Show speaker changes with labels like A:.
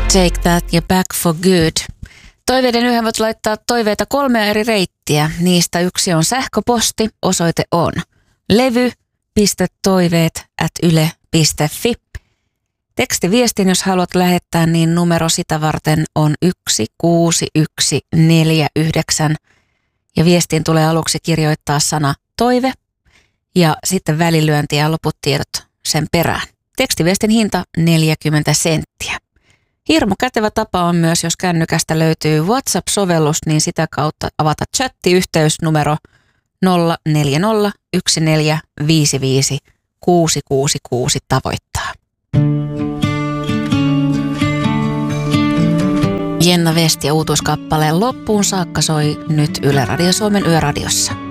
A: Take That ja Back for Good. Toiveiden yhden voit laittaa toiveita 3 eri reittiä. Niistä yksi on sähköposti. Osoite on levy.toiveet@yle.fi. Tekstiviestin, jos haluat lähettää, niin numero sitä varten on 16149. Ja viestiin tulee aluksi kirjoittaa sana toive ja sitten välilyönti ja loput tiedot sen perään. Tekstiviestin hinta 40 senttiä. Hirmu kätevä tapa on myös, jos kännykästä löytyy WhatsApp-sovellus, niin sitä kautta avata chattiyhteys numero 040 1455 666 tavoittaa. Jenna West ja uutuuskappaleen loppuun saakka soi nyt Yle Radio Suomen Yöradiossa.